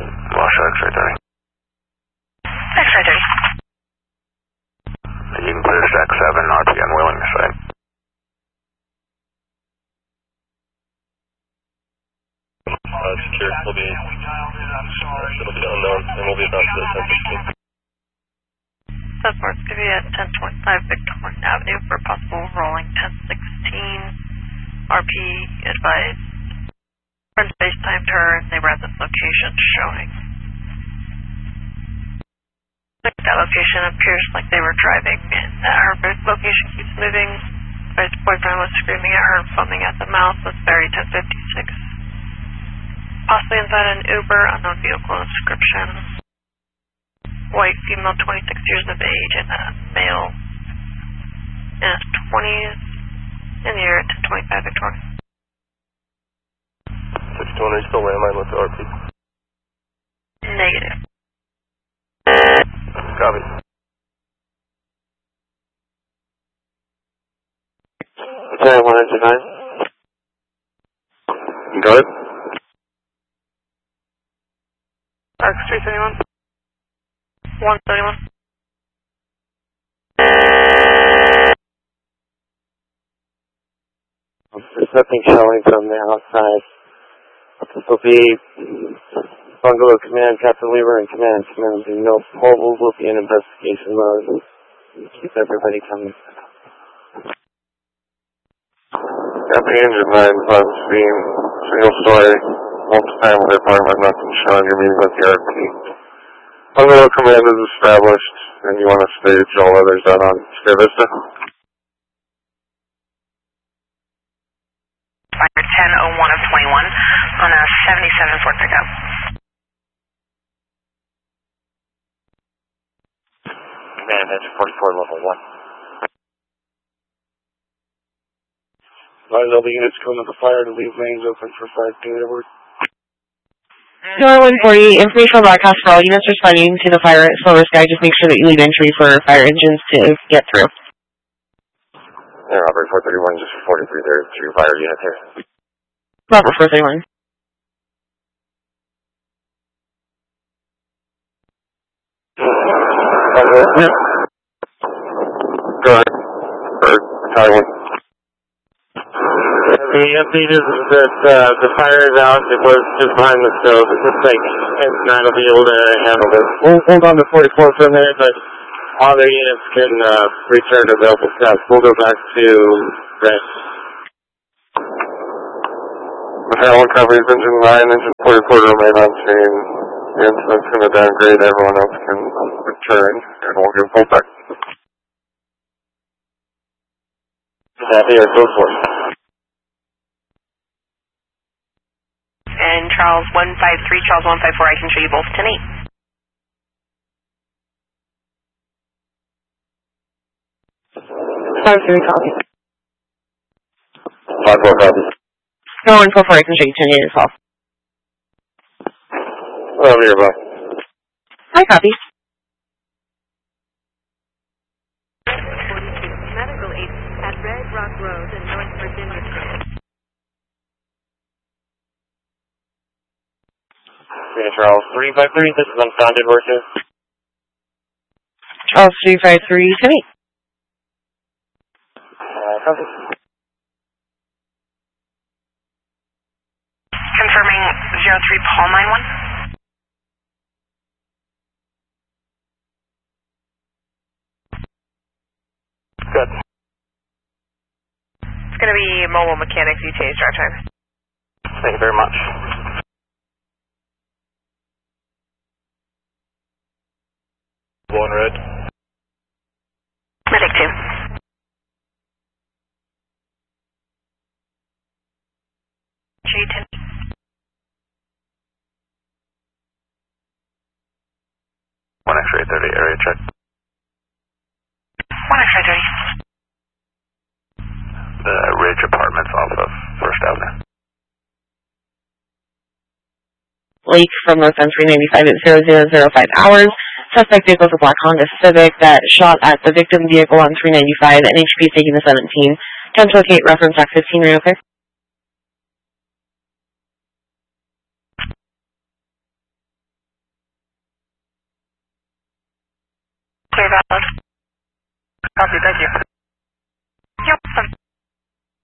Wash X-ray 30. X-ray 30. You can clear Shack 7, RPM Wheeling site. Secure, it'll be unknown, and we'll be about to 10:15. Subport's going to be at 1025 Victor Avenue for possible rolling 1016. RP advised. Front space-time turn, they were at this location showing. That location appears like they were driving, and her location keeps moving. His boyfriend was screaming at her, foaming at the mouth with Ferry 1056. Possibly inside an Uber, unknown vehicle description. White female, 26 years of age, and a male in his 20s, in the area 1025 Victoria. 621, are you still landline with the RP? Negative. Copy. Okay, 109. Got it? X371. 131. There's nothing showing from the outside. This will be Bungalow Command, Captain Weaver, and Command. No mobile will be in investigation mode. Keep everybody coming. Copy engine 9, Buzz Beam, single story, multi-family apartment, nothing showing your meeting with the RP. Bungalow Command is established, and you want to stage all others out on Sky Vista? Fire 1001 of 21 on a 77 Ford pickup. Command, that's 44 level 1. Advise all the units come to the fire to leave lanes open for fire to get over. Door 140, information broadcast for all units responding to the fire at Silver Sky. Just make sure that you leave entry for fire engines to get through. Yeah, Robert 431, just 43 there, 2 fire units here. Robert 431. Yeah. Go ahead. Taiwan. The update is that the fire is out. It was just behind the stove. It looks like N9 will be able to handle this. We'll hold on to 44 for a minute, but all their units can return to available staff. We'll go back to Red. Magellan copies engine 9, engine 44 remain on scene. The incident's going to downgrade. Everyone else can return, and we'll get pulled back. Happy or close for? And Charles 153, Charles 154, I can show you both 10-8. 5-3 copy. 5-4 copy. No 144, I can show you 10-8 as well. Over here, bro. Hi, copy. Medical aid at Red Rock Road in North Virginia. Charles 353, this is unfounded worker. Charles 353, 10-8. Copy. Confirming 03 Paul 91. Good. It's going to be mobile mechanics ETA's drive time. Thank you very much. One red. Medic 2. G10. One X-ray 30 area check. 1 X-ray 30. The Ridge Apartments off of First Avenue. Lake from North on 395 at 0005 hours. Suspect vehicle is a black Honda Civic that shot at the victim vehicle on 395. NHP is taking the 17. Time to locate reference Act 15. Are you okay? Clear valid. Copy, thank you.